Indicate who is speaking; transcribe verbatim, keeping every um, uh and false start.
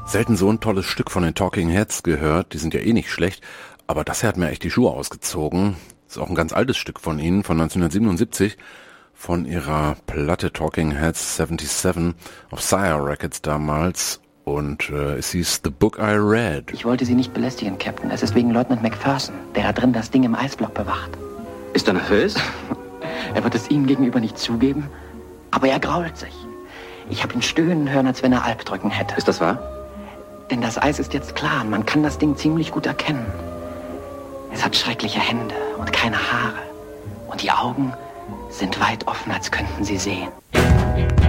Speaker 1: Selten so ein tolles Stück von den Talking Heads gehört, die sind ja eh nicht schlecht, aber das hier hat mir echt die Schuhe ausgezogen. Ist auch ein ganz altes Stück von ihnen, von neunzehnhundertsiebenundsiebzig, von ihrer Platte Talking Heads siebenundsiebzig auf Sire Records damals, und äh, es hieß The Book I Read.
Speaker 2: Ich wollte Sie nicht belästigen, Captain. Es ist wegen Leutnant Macpherson, der da drin das Ding im Eisblock bewacht.
Speaker 3: Ist er nervös?
Speaker 2: Er wird es Ihnen gegenüber nicht zugeben, aber er grault sich. Ich habe ihn stöhnen hören, als wenn er Albdrücken hätte.
Speaker 3: Ist das wahr?
Speaker 2: Denn das Eis ist jetzt klar und man kann das Ding ziemlich gut erkennen. Es hat schreckliche Hände und keine Haare. Und die Augen sind weit offen, als könnten sie sehen.